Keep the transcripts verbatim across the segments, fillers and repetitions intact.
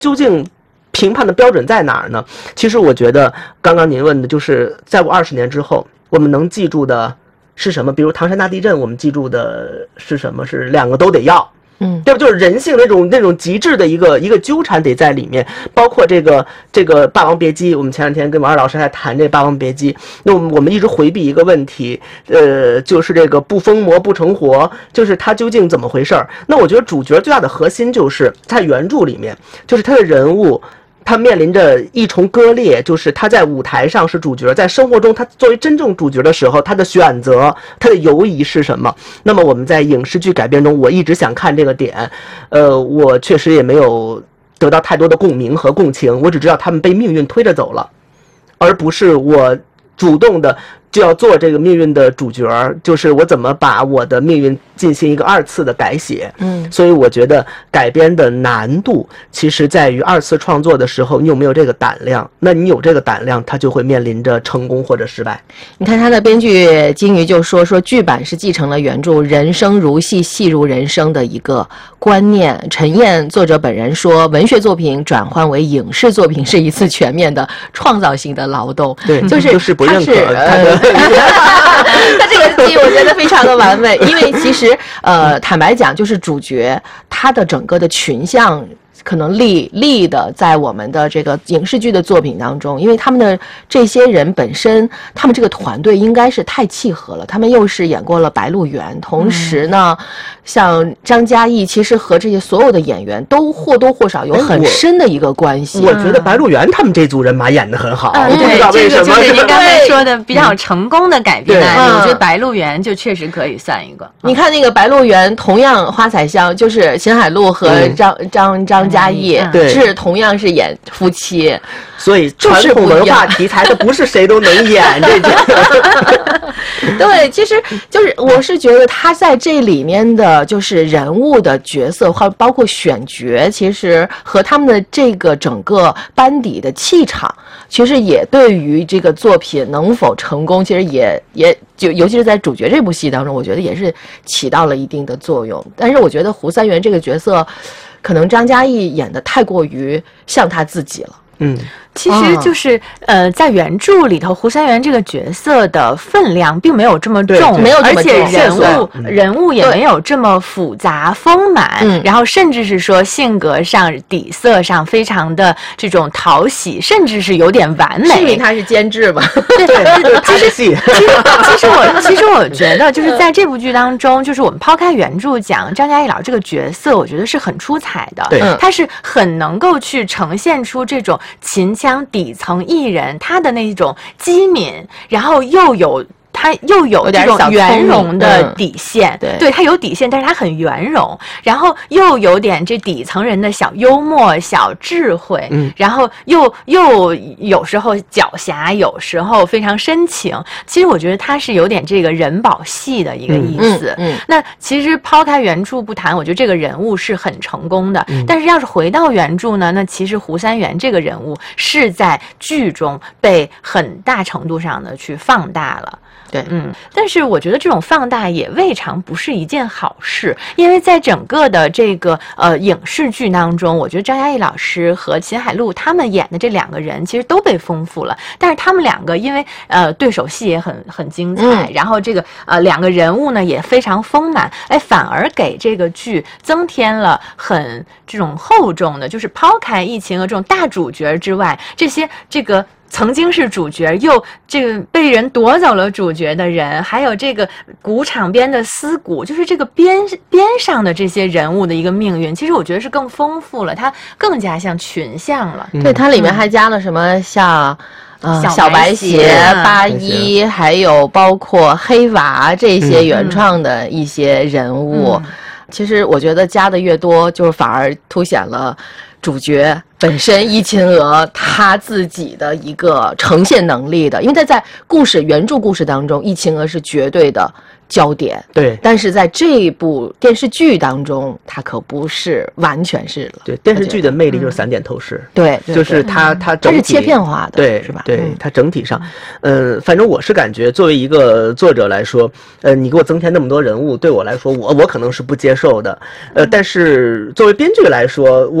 究竟评判的标准在哪儿呢？其实我觉得刚刚您问的就是在我二十年之后我们能记住的是什么？比如唐山大地震我们记住的是什么？是两个都得要，嗯，对吧？就是人性那种那种极致的一个一个纠缠得在里面，包括这个这个《霸王别姬》，我们前两天跟王二老师还谈这《霸王别姬》，那我们我们一直回避一个问题，呃，就是这个不疯魔不成活，就是他究竟怎么回事儿？那我觉得主角最大的核心就是在原著里面，就是他的人物。他面临着一重割裂，就是他在舞台上是主角，在生活中他作为真正主角的时候，他的选择，他的犹疑是什么？那么我们在影视剧改编中，我一直想看这个点，呃，我确实也没有得到太多的共鸣和共情，我只知道他们被命运推着走了，而不是我主动的就要做这个命运的主角，就是我怎么把我的命运进行一个二次的改写。嗯，所以我觉得改编的难度其实在于二次创作的时候你有没有这个胆量，那你有这个胆量它就会面临着成功或者失败。 你看他的编剧金鱼就说说剧版是继承了原著人生如戏戏如人生的一个观念。陈燕作者本人说文学作品转换为影视作品是一次全面的创造性的劳动。 对， 就是就是不认可他的他这个戏我觉得非常的完美，因为其实呃，坦白讲，就是主角他的整个的群像可能立立的在我们的这个影视剧的作品当中，因为他们的这些人本身，他们这个团队应该是太契合了。他们又是演过了《白鹿原》，同时呢，嗯、像张嘉译，其实和这些所有的演员都或多或少有很深的一个关系。 我, 我觉得《白鹿原》他们这组人马演得很好， 嗯、 我不知道为什么。 这个就是您刚才说的比较成功的改编案例， 嗯、 我觉得《白鹿原》就确实可以算一个。 嗯、你看那个《白鹿原》，同样花彩香就是秦海璐和张、嗯、张张嘉译。 嗯对， 是同样是演夫妻， 所以传统文化题材它不是谁都能演这种。 对，其实就是我是觉得他在这里面的就是人物的角色，或包括选角，其实和他们的这个整个班底的气场，其实也对于这个作品能否成功，其实也也就尤其是在主角这部戏当中，我觉得也是起到了一定的作用。但是我觉得胡三元这个角色。可能张嘉译演的太过于像他自己了。 嗯， 其实就是、嗯、呃，在原著里头，胡三元这个角色的分量并没有这么重， 没有这么重，而且人物、 嗯、 人物也没有这么复杂丰满、嗯，然后甚至是说性格上、底色上非常的这种讨喜，甚至是有点完美。 是因为他是监制吧？ 对， 对其实其实其实我其实我觉得就是在这部剧当中，就是我们抛开原著讲，张嘉译老这个角色，我觉得是很出彩的。 对， 他是很能够去呈现出这种秦腔底层艺人他的那种机敏，然后又有他又有这种圆融的底线， 嗯、对, 对他有底线，但是他很圆融，然后又有点这底层人的小幽默、小智慧， 嗯， 然后又又有时候狡黠，有时候非常深情。其实我觉得他是有点这个人保戏的一个意思。 嗯，嗯嗯那其实抛开原著不谈，我觉得这个人物是很成功的。 嗯、 但是要是回到原著呢，那其实胡三元这个人物是在剧中被很大程度上的去放大了。 对， 嗯，但是我觉得这种放大也未尝不是一件好事，因为在整个的这个呃影视剧当中，我觉得张嘉译老师和秦海璐他们演的这两个人其实都被丰富了，但是他们两个因为呃对手戏也很很精彩， 嗯、 然后这个呃两个人物呢也非常丰满，哎，反而给这个剧增添了很这种厚重的，就是抛开疫情和这种大主角之外，这些这个。曾经是主角又这个被人夺走了主角的人，还有这个鼓场边的思鼓，就是这个边边上的这些人物的一个命运，其实我觉得是更丰富了，它更加像群像了。 嗯、对，它里面还加了什么像。呃、 小白鞋、八一，还有包括黑娃这些原创的一些人物，嗯、其实我觉得加的越多，就是反而凸显了主角本身易秦娥她自己的一个呈现能力的，因为在在故事原著故事当中，易秦娥是绝对的焦点， 对， 但是在这部电视剧当中，它可不是完全是了。 对，电视剧的魅力就是散点透视， 嗯、对, 对， 就是它它整体它是切片化的， 对， 是吧？ 对， 嗯、 它整体上，呃，反正我是感觉，作为一个作者来说，呃，你给我增添那么多人物，对我来说，我我可能是不接受的，呃，但是作为编剧来说，我我必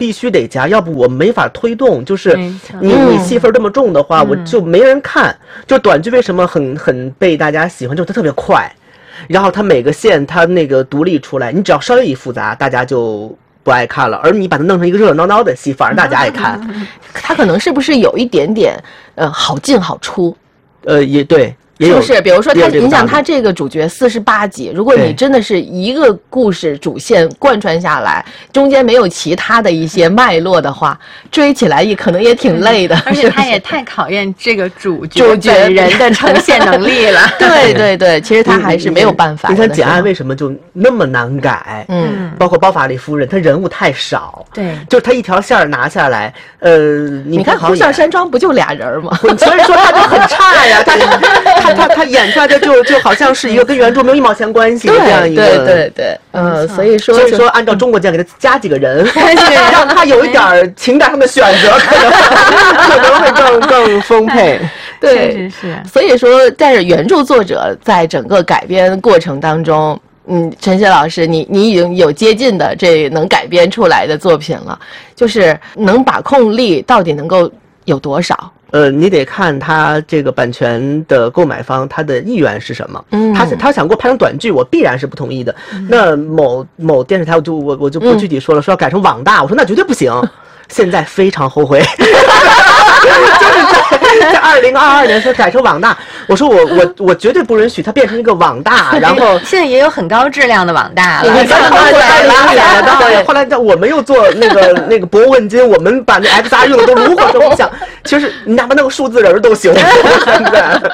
必须得加，要不我没法推动。就是没错你你戏份这么重的话， 嗯我就没人看。就短剧为什么很很被大家喜欢，就是它特别快，然后它每个线它那个独立出来，你只要稍微一复杂，大家就不爱看了。而你把它弄成一个热热闹闹的戏，反而大家爱看。 它可能是不是有一点点呃好进好出？ 呃，也对。也有是不是？比如说他， 也有这个你想道理他这个主角四十八集，如果你对真的是一个故事主线贯穿下来，中间没有其他的一些脉络的话，追起来也可能也挺累的。 而且是不是他也太考验这个主角主角本人的呈现能力了。 对对对，其实他还是没有办法的。 你看《简爱》 那时候为什么就那么难改？ 嗯， 包括包法利夫人，她人物太少， 对， 就是她一条线儿拿下来，呃，你你看《 好湖上演山庄》不就俩人吗？ 所以说他就很差呀，他他他他演出来的就就好像是一个跟原著没有一毛钱关系的这样一个。 对对对，嗯， 没错所以说就所以说，按照中国这样给他加几个人，让他有一点儿情感上的选择，可能可能会更更丰沛。 确对实是。 所以说，在原著作者在整个改编过程当中，嗯，陈雪老师，你你已经有接近的这能改编出来的作品了，就是能把控力到底能够有多少？ 呃，你得看他这个版权的购买方他的意愿是什么。 嗯他是他想给我拍成短剧，我必然是不同意的。那某某电视台，我就我我就不具体说了，说要改成网大，我说那绝对不行。现在非常后悔，就是在在二零二二年说改成网大，我说我我我绝对不允许它变成一个网大，然后现在也有很高质量的网大了。 对，后来对，后来我们又做那个那个博问金，我们把那 X R 用的都炉火纯青。其实你哪怕那个数字人都行，真的。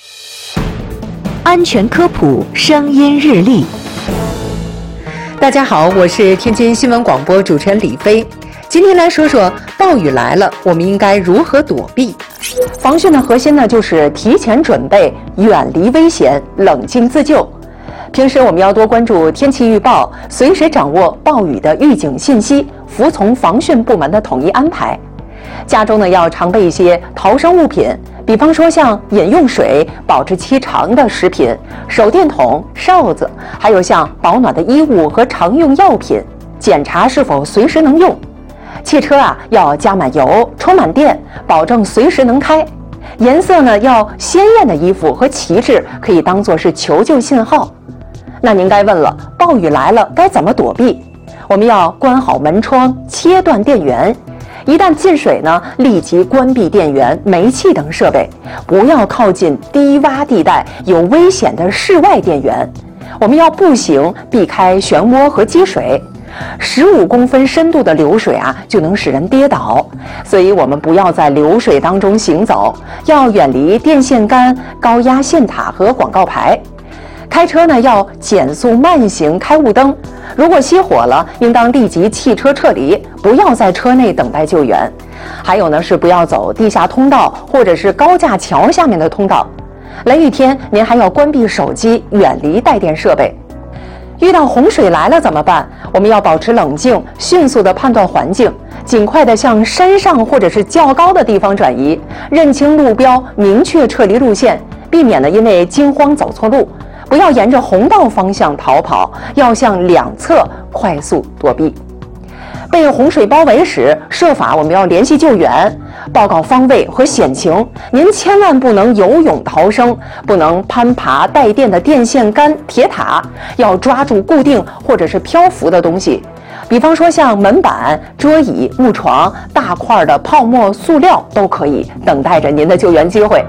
安全科普声音日历。 大家好，我是天津新闻广播主持人李飞。今天来说说暴雨来了，我们应该如何躲避？防汛的核心呢，就是提前准备，远离危险，冷静自救。平时我们要多关注天气预报，随时掌握暴雨的预警信息，服从防汛部门的统一安排。家中呢要常备一些逃生物品，比方说像饮用水、保质期长的食品、手电筒、哨子，还有像保暖的衣物和常用药品，检查是否随时能用。汽车啊要加满油、充满电，保证随时能开。颜色呢要鲜艳的衣服和旗帜可以当作是求救信号。那您该问了，暴雨来了该怎么躲避？我们要关好门窗，切断电源。一旦进水呢，立即关闭电源、煤气等设备，不要靠近低洼地带有危险的室外电源。我们要步行，避开漩涡和积水。十五公分深度的流水啊，就能使人跌倒，所以我们不要在流水当中行走，要远离电线杆、高压线塔和广告牌。开车呢要减速慢行，开雾灯。如果熄火了，应当立即弃车撤离，不要在车内等待救援。还有呢是不要走地下通道或者是高架桥下面的通道。雷雨天，您还要关闭手机，远离带电设备。遇到洪水来了怎么办？我们要保持冷静，迅速地判断环境，尽快地向山上或者是较高的地方转移，认清路标，明确撤离路线，避免呢因为惊慌走错路。不要沿着红道方向逃跑，要向两侧快速躲避。被洪水包围时，设法我们要联系救援，报告方位和险情。您千万不能游泳逃生，不能攀爬带电的电线杆、铁塔，要抓住固定或者是漂浮的东西，比方说像门板、桌椅、木床、大块的泡沫塑料都可以，等待着您的救援机会。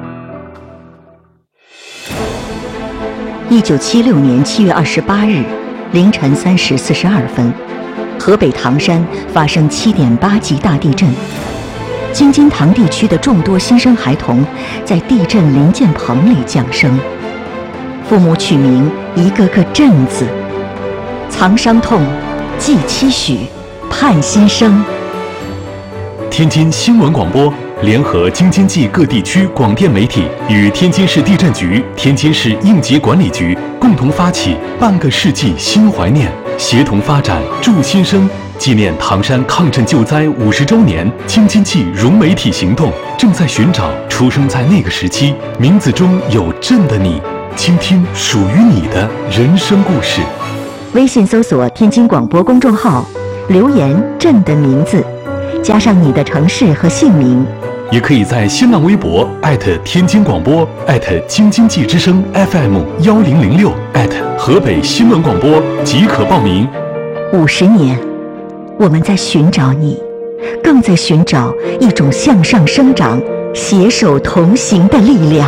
一九七六年七月二十八日凌晨三时四十二分，河北唐山发生七点八级大地震。京津唐地区的众多新生孩童在地震临建棚里降生，父母取名一个个震字，藏伤痛，寄期许，盼新生。 天津新闻广播联合京津冀各地区广电媒体与天津市地震局、天津市应急管理局共同发起半个世纪新怀念，协同发展助新生，纪念唐山抗震救灾五十周年。京津冀融媒体行动正在寻找出生在那个时期，名字中有震的你，倾听属于你的人生故事。 微信搜索天津广播公众号， 留言朕的名字，加上你的城市和姓名。 也可以在新浪微博艾特天津广播艾特京津冀之声 F M 幺零零六艾特河北新闻广播即可报名。 五十年，我们在寻找你，更在寻找一种向上生长、携手同行的力量。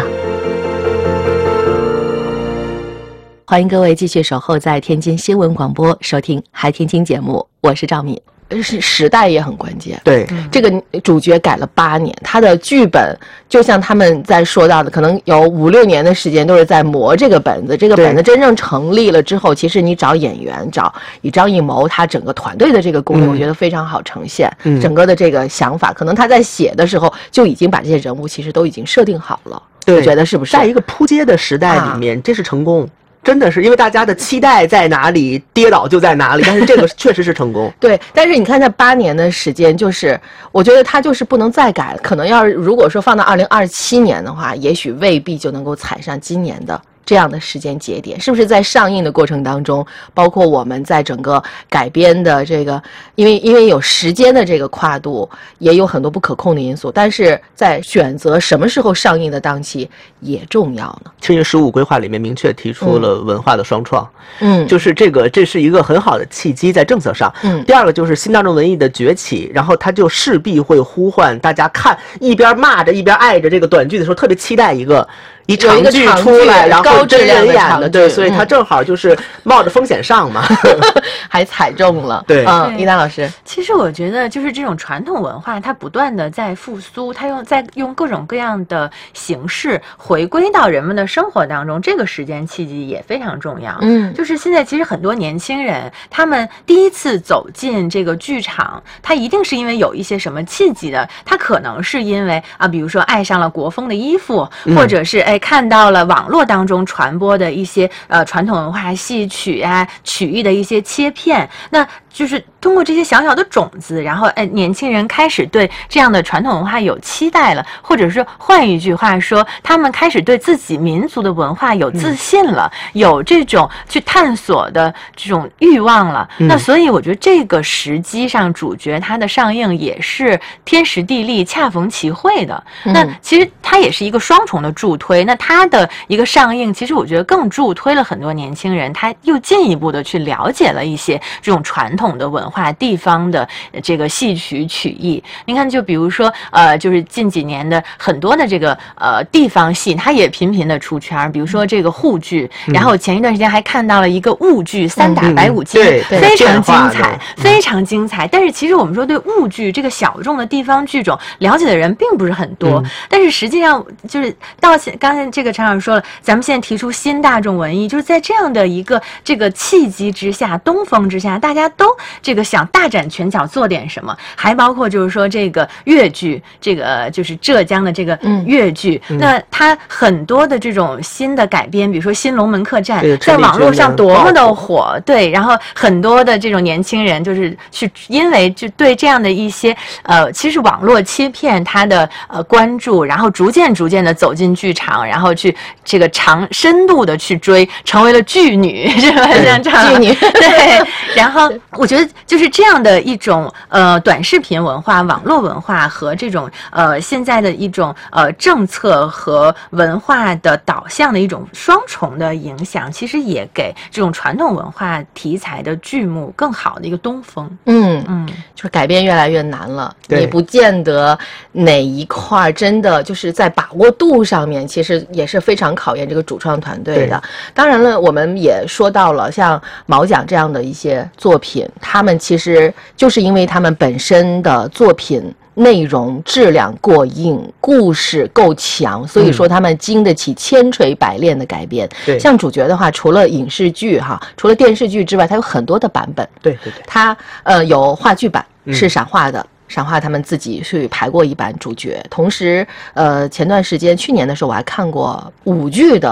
欢迎各位继续守候在天津新闻广播，收听《嗨天津》节目，我是赵敏。是时代也很关键， 对， 这个主角改了八年，他的剧本就像他们在说到的，可能有五六年的时间都是在磨这个本子。这个本子真正成立了之后，其实你找演员，找以张艺谋他整个团队的这个功力，嗯、我觉得非常好呈现。嗯、整个的这个想法，可能他在写的时候就已经把这些人物其实都已经设定好了。 对， 我觉得是不是？ 在一个扑街的时代里面，啊、这是成功。真的是因为大家的期待在哪里，跌倒就在哪里，但是这个确实是成功。 对，但是你看这八年的时间，就是我觉得他就是不能再改了。可能要是如果说放到二零二七年的话，也许未必就能够踩上今年的这样的时间节点。是不是在上映的过程当中，包括我们在整个改编的这个，因为因为有时间的这个跨度，也有很多不可控的因素，但是在选择什么时候上映的档期也重要呢？ 青云十五规划里面明确提出了文化的双创， 嗯， 就是这个这是一个很好的契机在政策上。嗯，第二个就是新大众文艺的崛起，然后它就势必会呼唤大家看，一边骂着一边爱着这个短剧的时候，特别期待一个一长剧出来，然后真人演的，对，所以他正好就是冒着风险上嘛， 还踩中了。 对， 嗯，伊丹老师， 其实我觉得就是这种传统文化，它不断的在复苏，它用在用各种各样的形式回归到人们的生活当中，这个时间契机也非常重要。嗯，就是现在其实很多年轻人，他们第一次走进这个剧场，他一定是因为有一些什么契机的，他可能是因为啊，比如说爱上了国风的衣服，或者是哎看到了网络当中传播的一些呃传统文化戏曲啊曲艺的一些切片，那就是通过这些小小的种子，然后哎年轻人开始对这样的传统文化有期待了，或者是换一句话说，他们开始对自己民族的文化有自信了，嗯、有这种去探索的这种欲望了。嗯、那所以我觉得这个时机上，主角它的上映也是天时地利恰逢其会的。嗯、那其实它也是一个双重的助推。那它的一个上映，其实我觉得更助推了很多年轻人，他又进一步的去了解了一些这种传统的文化、地方的这个戏曲曲艺。您看，就比如说，呃，就是近几年的很多的这个呃地方戏，它也频频的出圈。比如说这个沪剧，嗯、然后前一段时间还看到了一个婺剧《三打白骨精》，嗯、非常精彩，非常精彩。但是其实我们说对婺剧这个小众的地方剧种了解的人并不是很多，嗯、但是实际上就是到现刚才这个常老师说了，咱们现在提出新大众文艺，就是在这样的一个这个契机之下，东风之下，大家都这个想大展拳脚做点什么，还包括就是说这个粤剧，这个就是浙江的这个粤剧，嗯、那它很多的这种新的改编，比如说《新龙门客栈》，在网络上多么的火，对，然后很多的这种年轻人就是去，因为就对这样的一些呃，其实网络切片它的呃关注，然后逐渐逐渐的走进剧场，然后去这个长深度的去追，成为了剧女，是吧？像这样剧女， 对。然后我觉得就是这样的一种呃短视频文化、网络文化和这种呃现在的一种呃政策和文化的导向的一种双重的影响，其实也给这种传统文化题材的剧目更好的一个东风。 嗯嗯，就是改编越来越难了，你不见得哪一块真的就是在把握度上面，其实也是非常考验这个主创团队的。当然了，我们也说到了像毛奖这样的一些作品，他们其实就是因为他们本身的作品内容质量过硬，故事够强，所以说他们经得起千锤百炼的改编。对，像主角的话，除了影视剧哈，除了电视剧之外，它有很多的版本。 对对对， 它呃有话剧版是闪化的。嗯闪化他们自己去排过一版主角，同时，呃，前段时间去年的时候我还看过舞剧的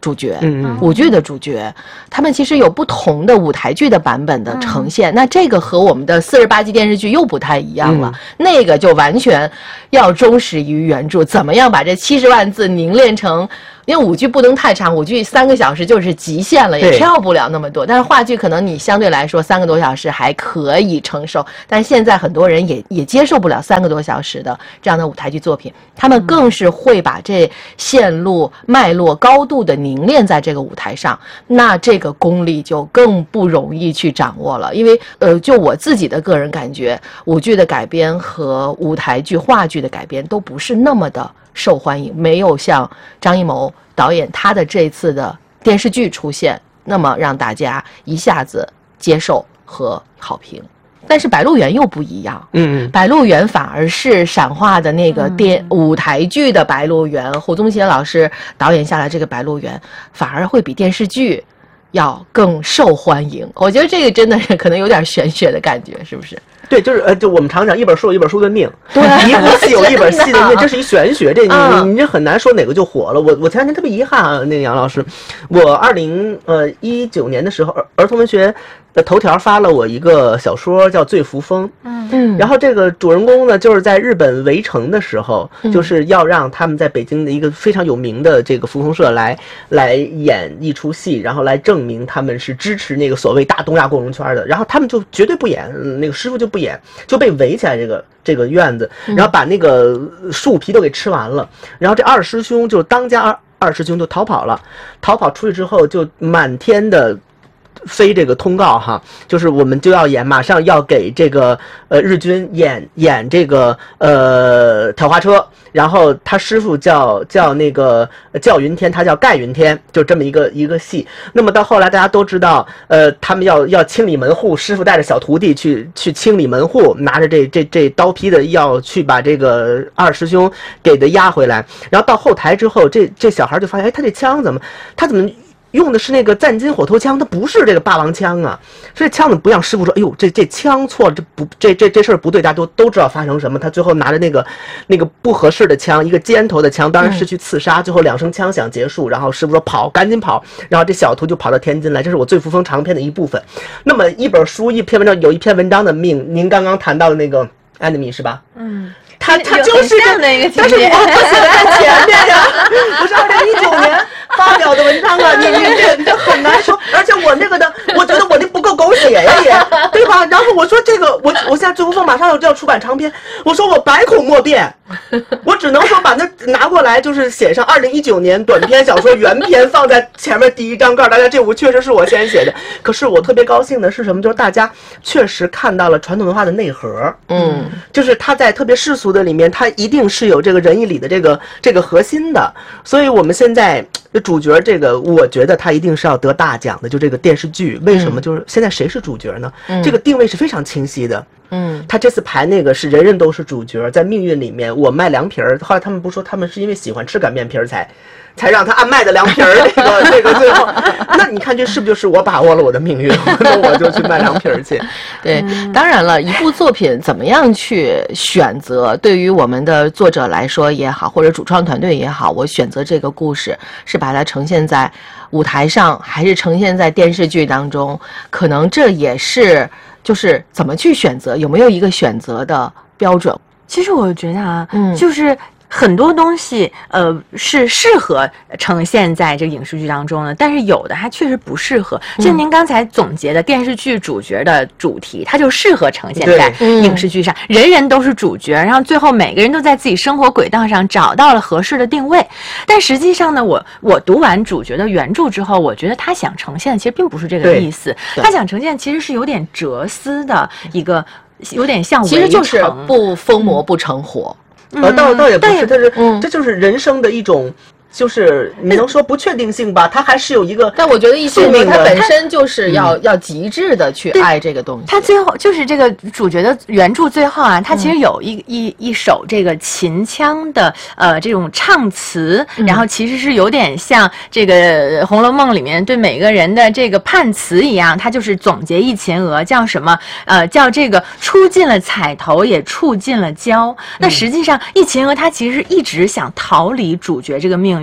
主角， 嗯嗯舞剧的主角，他们其实有不同的舞台剧的版本的呈现。嗯、那这个和我们的四十八集电视剧又不太一样了，嗯、那个就完全要忠实于原著，怎么样把这七十万字凝练成。因为舞剧不能太长，舞剧三个小时就是极限了，也跳不了那么多。但是话剧可能你相对来说三个多小时还可以承受，但是现在很多人也也接受不了三个多小时的这样的舞台剧作品，他们更是会把这线路脉络高度的凝练在这个舞台上，那这个功力就更不容易去掌握了。因为呃，就我自己的个人感觉，舞剧的改编和舞台剧、话剧的改编都不是那么的受欢迎，没有像张艺谋导演他的这次的电视剧出现那么让大家一下子接受和好评。但是《白鹿原》又不一样，嗯，《白鹿原》反而是闪化的那个电、嗯、舞台剧的《白鹿原》，胡宗宪老师导演下来这个《白鹿原》反而会比电视剧要更受欢迎。我觉得这个真的是可能有点玄学的感觉，是不是？ 对，就是呃，就我们常讲一本书有一本书的命，对，一部戏有一本戏的命，这是一玄学，这你、嗯、你这很难说哪个就火了。我我前两天特别遗憾啊，那个杨老师，我二零呃一九年的时候，儿儿童文学的头条发了我一个小说叫《醉扶风》，嗯嗯，然后这个主人公呢，就是在日本围城的时候，嗯、就是要让他们在北京的一个非常有名的这个扶风社来来演一出戏，然后来证明他们是支持那个所谓大东亚共荣圈的，然后他们就绝对不演，那个师傅就不演，就被围起来这个这个院子，然后把那个树皮都给吃完了，然后这二师兄就当家二二师兄就逃跑了，逃跑出去之后就满天的飞这个通告哈，就是我们就要演，马上要给这个呃日军演演这个呃挑花车，然后他师傅叫叫那个叫云天，他叫盖云天，就这么一个一个戏。那么到后来大家都知道，呃，他们要要清理门户，师傅带着小徒弟去去清理门户，拿着这这这刀劈的要去把这个二师兄给的押回来。然后到后台之后，这这小孩就发现，哎，他这枪怎么他怎么用的是那个战金火头枪，它不是这个霸王枪啊，所以枪怎么不让师傅说，哎呦，这这枪错了，这不这这这事儿不对，大家都都知道发生什么。他最后拿着那个那个不合适的枪，一个尖头的枪，当然是去刺杀，最后两声枪响结束，然后师傅说跑，赶紧跑，然后这小徒就跑到天津来。这是我醉扶风长篇的一部分。那么一本书一篇文章有一篇文章的命，您刚刚谈到的那个 enemy 是吧？嗯。他他就是那个， 但是我不写在前面呀，不是二零一九年发表的文章啊，你你这这很难说，而且我那个的，我觉得我那不够狗血呀也，对吧？然后我说这个，我我现在醉扶风马上要要出版长篇，我说我百口莫辩，我只能说把它拿过来，就是写上二零一九年短篇小说原篇放在前面第一张，告诉大家这部确实是我先写的。可是我特别高兴的是什么？就是大家确实看到了传统文化的内核，嗯，就是它在特别世俗的里面，它一定是有这个仁义礼的这个这个核心的。所以我们现在主角这个，我觉得他一定是要得大奖的。就这个电视剧，为什么？就是现在谁是主角呢？嗯、这个定位是非常清晰的。嗯，他这次排那个是人人都是主角，在命运里面，我卖凉皮儿。后来他们不说他们是因为喜欢吃擀面皮儿才。才让他按卖的凉皮儿，这个这个最后，那你看这是不是就是我把握了我的命运？那我就去卖凉皮儿去。 对，当然了，一部作品怎么样去选择，对于我们的作者来说也好，或者主创团队也好，我选择这个故事是把它呈现在舞台上，还是呈现在电视剧当中，可能这也是就是怎么去选择，有没有一个选择的标准？ 其实我觉得啊，嗯，就是。很多东西，呃，是适合呈现在这个影视剧当中的，但是有的还确实不适合。就您刚才总结的电视剧主角的主题，它就适合呈现在影视剧上，人人都是主角，然后最后每个人都在自己生活轨道上找到了合适的定位。但实际上呢，我我读完主角的原著之后，我觉得他想呈现的其实并不是这个意思，他想呈现其实是有点哲思的一个，有点像围城， 其实就是不疯魔不成活。 呃，倒倒也不是，它是，嗯，这就是人生的一种，就是你能说不确定性吧？它还是有一个， 但我觉得一宿命它本身就是要要极致的去爱这个东西。 它最后就是这个主角的原著最后啊，它其实有一一一首这个秦腔的呃这种唱词，然后其实是有点像这个《红楼梦》里面对每个人的这个判词一样，它就是总结一前额，叫什么？呃，叫这个出尽了彩头，也触尽了胶。那实际上一前额他其实一直想逃离主角这个命运。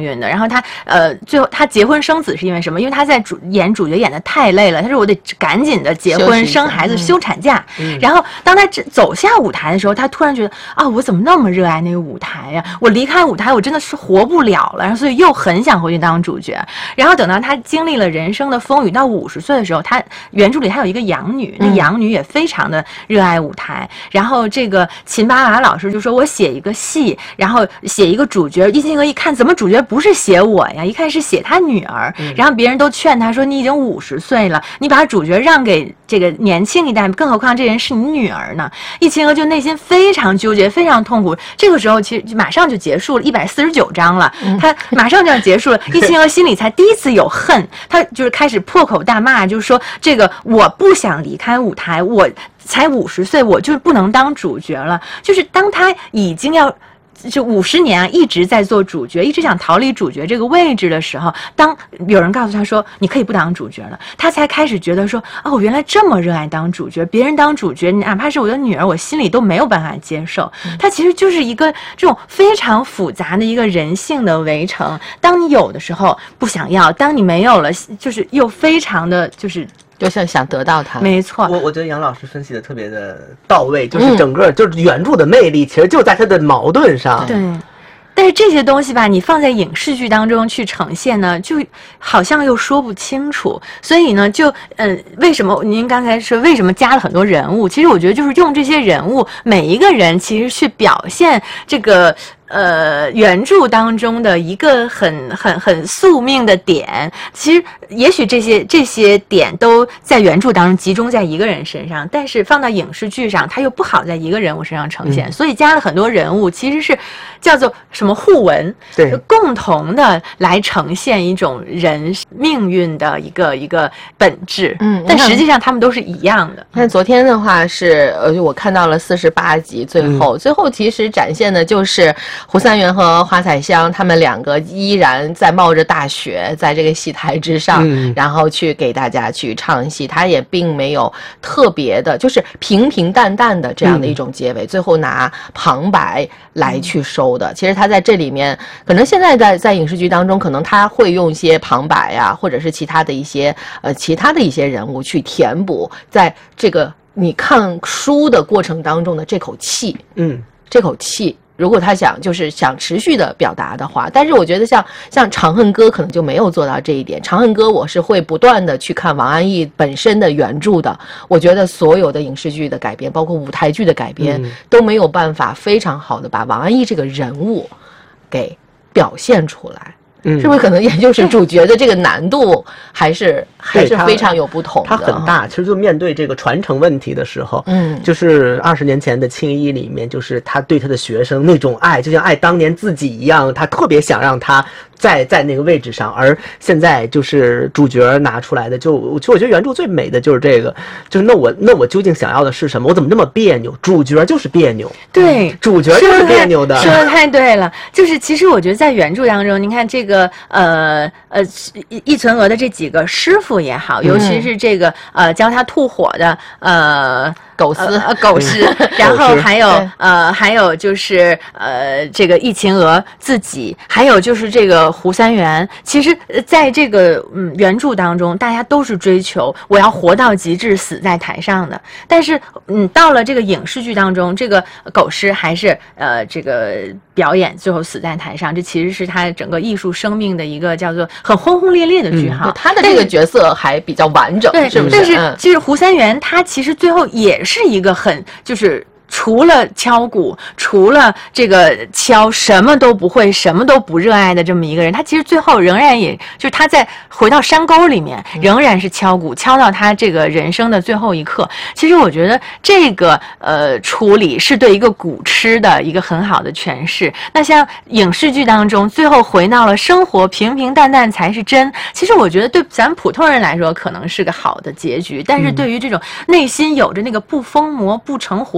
运的。然后他呃最后他结婚生子是因为什么？因为他在主演主角演的太累了，他说我得赶紧的结婚生孩子休产假。嗯、然后当他走下舞台的时候，他突然觉得啊，我怎么那么热爱那个舞台呀、啊？我离开舞台我真的是活不了了，然后所以又很想回去当主角。然后等到他经历了人生的风雨，到五十岁的时候，他原著里还有一个养女，那养女也非常的热爱舞台。嗯、然后这个秦巴娃老师就说，我写一个戏，然后写一个主角，易清河一看怎么主角不是写我呀，一看是写他女儿。嗯、然后别人都劝他说，你已经五十岁了，你把主角让给这个年轻一代，更何况这人是你女儿呢？易清河就内心非常纠结，非常痛苦。这个时候其实马上就结束了，一百四十九章了，嗯、他马上就要结束了。易清河心里才第一次有恨，他就是开始破口大骂，就是说这个我不想离开舞台，我才五十岁，我就不能当主角了。就是当他已经要。就五十年啊，一直在做主角，一直想逃离主角这个位置的时候，当有人告诉他说你可以不当主角了，他才开始觉得说，哦，我原来这么热爱当主角，别人当主角，哪怕是我的女儿，我心里都没有办法接受。他其实就是一个这种非常复杂的一个人性的围城。当你有的时候不想要，当你没有了，就是又非常的就是。 就像想得到它， 没错。 我我觉得杨老师分析的特别的到位，就是整个、嗯、就是原著的魅力，其实就在它的矛盾上。 对。但是这些东西吧，你放在影视剧当中去呈现呢，就好像又说不清楚。所以呢，就呃，为什么您刚才说为什么加了很多人物？其实我觉得就是用这些人物，每一个人其实去表现这个。呃，原著当中的一个很很很宿命的点，其实也许这些这些点都在原著当中集中在一个人身上，但是放到影视剧上，它又不好在一个人物身上呈现，嗯、所以加了很多人物，其实是叫做什么互文， 对， 共同的来呈现一种人命运的一个一个本质。嗯，但实际上他们都是一样的。 那昨天的话是，呃，我看到了四十八集，最后、嗯、最后其实展现的就是。胡三元和花彩香他们两个依然在冒着大雪在这个戏台之上、嗯、然后去给大家去唱戏，他也并没有特别的就是平平淡淡的这样的一种结尾、嗯、最后拿旁白来去收的、嗯、其实他在这里面可能现在在在影视剧当中可能他会用一些旁白啊或者是其他的一些呃其他的一些人物去填补在这个你看书的过程当中的这口气，嗯，这口气如果他想就是想持续的表达的话，但是我觉得像像《长恨歌》可能就没有做到这一点。《长恨歌》我是会不断的去看王安忆本身的原著的，我觉得所有的影视剧的改编，包括舞台剧的改编、嗯、都没有办法非常好的把王安忆这个人物给表现出来。嗯，是不是可能也就是主角的这个难度还是还是非常有不同的？ 它很大。其实就面对这个传承问题的时候，嗯，就是二十年前的青衣里面，就是他对他的学生那种爱，就像爱当年自己一样，他特别想让他在在那个位置上。而现在就是主角拿出来的，就就我觉得原著最美的就是这个，就是那我那我究竟想要的是什么？我怎么这么别扭？主角就是别扭， 对， 主角就是别扭的， 说的太对了。就是其实我觉得在原著当中，您看这个。个呃呃易存娥的这几个师傅也好，尤其是这个呃教他吐火的呃狗师呃狗师，然后还有呃还有就是呃这个易秦娥自己，还有就是这个胡三元。其实在这个嗯原著当中，大家都是追求我要活到极致，死在台上的。但是嗯到了这个影视剧当中，这个狗师还是呃这个表演最后死在台上，这其实是他整个艺术生命的一个叫做很轰轰烈烈的句号。 嗯、他的这个角色还比较完整， 对， 是不是？ 但是其实胡三元他其实最后也是一个很就是除了敲鼓，除了这个敲什么都不会，什么都不热爱的这么一个人，他其实最后仍然也就是他在回到山沟里面，仍然是敲鼓，敲到他这个人生的最后一刻。其实我觉得这个呃处理是对一个鼓痴的一个很好的诠释。那像影视剧当中，最后回到了生活，平平淡淡才是真。其实我觉得对咱们普通人来说，可能是个好的结局，但是对于这种内心有着那个不疯魔不成活追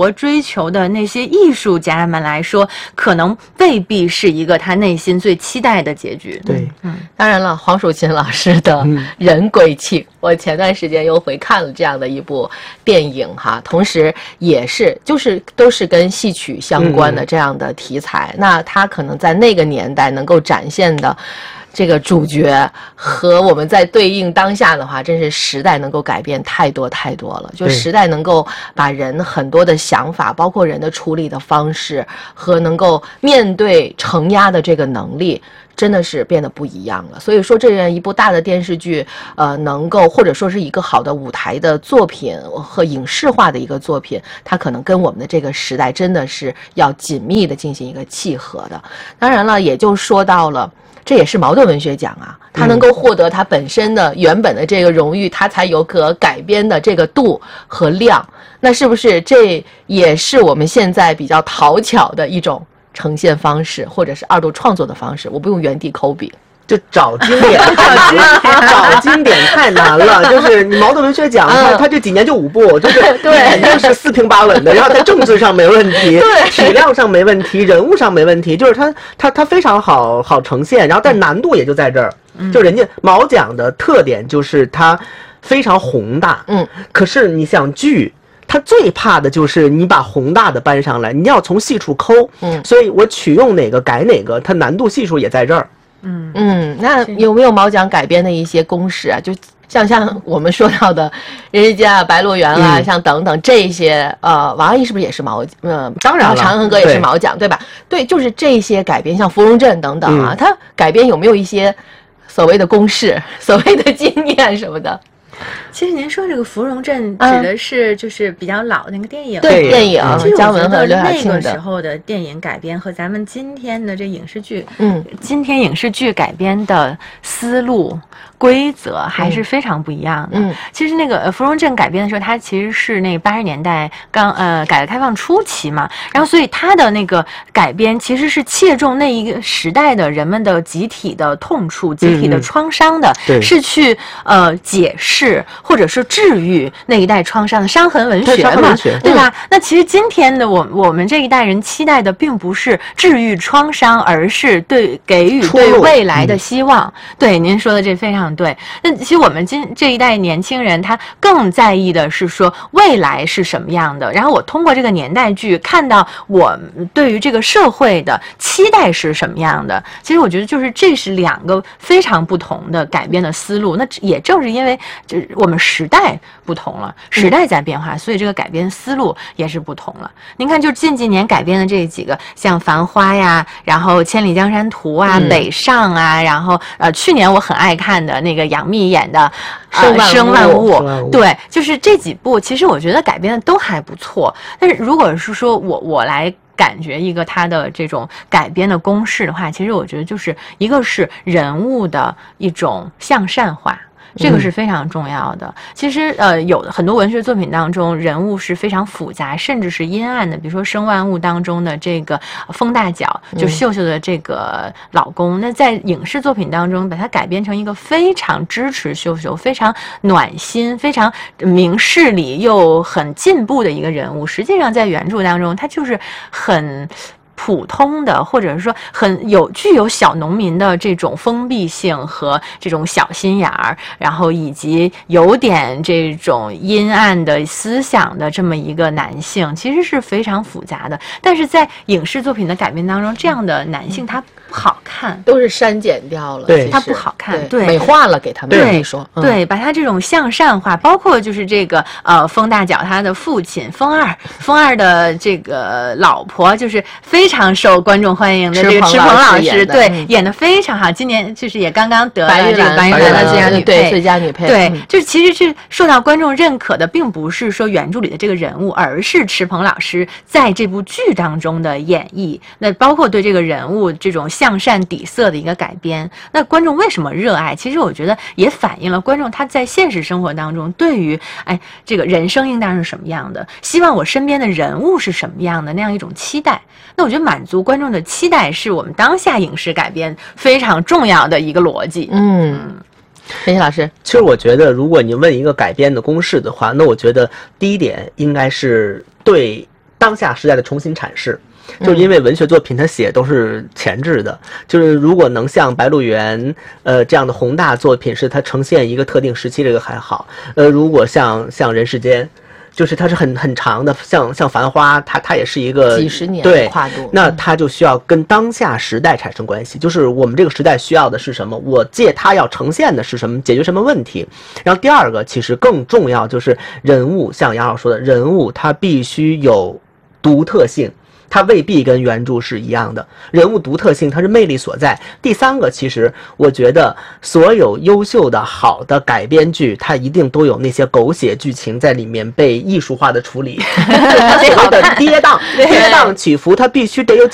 求的那些艺术家们来说，可能未必是一个他内心最期待的结局。 对， 嗯， 当然了，黄蜀芹老师的《人鬼情》，我前段时间又回看了这样的一部电影哈，同时也是就是都是跟戏曲相关的这样的题材，嗯、那他可能在那个年代能够展现的这个主角和我们在对应当下的话，真是时代能够改变太多太多了。就时代能够把人很多的想法，包括人的处理的方式和能够面对承压的这个能力，真的是变得不一样了。所以说，这样一部大的电视剧，呃，能够或者说是一个好的舞台的作品和影视化的一个作品，它可能跟我们的这个时代真的是要紧密的进行一个契合的。当然了，也就说到了。这也是茅盾文学奖啊，他能够获得他本身的原本的这个荣誉，他才有可改编的这个度和量。那是不是这也是我们现在比较讨巧的一种呈现方式，或者是二度创作的方式？我不用原地抠笔。 就找经典太难了，找经典太难了。就是你茅盾文学奖，他他这几年就五部，就是肯定是四平八稳的。然后在政治上没问题，体量上没问题，人物上没问题，就是他他他非常好好呈现。然后但难度也就在这儿，就人家茅奖的特点就是它非常宏大，嗯，可是你想剧。他最怕的就是你把宏大的搬上来，你要从细处抠，嗯，所以我取用哪个改哪个，它难度系数也在这儿。 嗯嗯，那有没有茅奖改编的一些公式啊？就像像我们说到的《人世间》啊、《白鹿原》啊，嗯、像等等这些，呃，王安忆是不是也是茅？呃， 当然了， 《长恨歌》也是茅奖，对吧？对，就是这些改编，像《芙蓉镇》等等啊，嗯、它改编有没有一些所谓的公式、所谓的经验什么的？ 其实您说这个《芙蓉镇》指的是就是比较老的那个电影， 对电影，姜文和刘晓庆的那个时候的电影改编和咱们今天的这影视剧， 嗯， 今天影视剧改编的思路。规则还是非常不一样的。嗯，其实那个《芙蓉镇》改编的时候，它其实是那八十年代刚呃改革开放初期嘛，然后所以它的那个改编其实是切中那一个时代的人们的集体的痛处、集体的创伤的， 嗯、 是去呃解释或者是治愈那一代创伤的伤痕文学嘛， 对, 对吧？嗯、那其实今天的我我们这一代人期待的并不是治愈创伤，而是对给予对未来的希望。嗯、对，您说的这非常。对，那其实我们今这一代年轻人，他更在意的是说未来是什么样的。然后我通过这个年代剧看到我对于这个社会的期待是什么样的。其实我觉得就是这是两个非常不同的改编的思路。那也正是因为就是我们时代不同了，时代在变化，所以这个改编思路也是不同了。您看，就近几年改编的这几个，像《繁花》呀，然后《千里江山图》啊，嗯、北上啊，然后呃，去年我很爱看的。那个杨幂演的《生万物》，生万物，对，就是这几部，其实我觉得改编的都还不错。但是如果是说我我来感觉一个它的这种改编的公式的话，其实我觉得就是一个是人物的一种向善化。这个是非常重要的。其实，呃，有很多文学作品当中，人物是非常复杂，甚至是阴暗的。比如说《生万物》当中的这个风大脚，就秀秀的这个老公。嗯、那在影视作品当中，把它改编成一个非常支持秀秀、非常暖心、非常明事理又很进步的一个人物。实际上，在原著当中，他就是很。普通的，或者是说很有具有小农民的这种封闭性和这种小心眼儿，然后以及有点这种阴暗的思想的这么一个男性，其实是非常复杂的。但是在影视作品的改编当中，这样的男性他不好看， 都是删减掉了， 对， 他不好看，对， 对美化了给他们对说， 嗯、对，把他这种向善化，包括就是这个呃风大脚他的父亲风二，风二的这个老婆就是非。非常受观众欢迎的这个池鹏老师，对、嗯、演的非常好。今年就是也刚刚得了这个白玉兰的最佳女配， 对最佳女配。 对，嗯、就是其实是受到观众认可的，并不是说原著里的这个人物，而是池鹏老师在这部剧当中的演绎。那包括对这个人物这种向善底色的一个改编。那观众为什么热爱？其实我觉得也反映了观众他在现实生活当中对于哎这个人生应当是什么样的，希望我身边的人物是什么样的那样一种期待。那我觉得满足观众的期待是我们当下影视改编非常重要的一个逻辑。 嗯，陈曦老师， 其实我觉得，如果你问一个改编的公式的话，那我觉得第一点应该是对当下时代的重新阐释。就是因为文学作品它写都是前置的，就是如果能像《白鹿原》呃这样的宏大作品，是它呈现一个特定时期，这个还好。呃，如果像像《人世间》，就是它是很很长的，像像《繁花》，它它也是一个几十年对的跨度， 那它就需要跟当下时代产生关系，就是我们这个时代需要的是什么，我借它要呈现的是什么，解决什么问题。然后第二个其实更重要，就是人物，像杨老师说的，人物他必须有独特性。它未必跟原著是一样的，人物独特性它是魅力所在。第三个，其实我觉得所有优秀的好的改编剧，它一定都有那些狗血剧情在里面被艺术化的处理，它所谓的跌宕跌宕起伏，它必须得有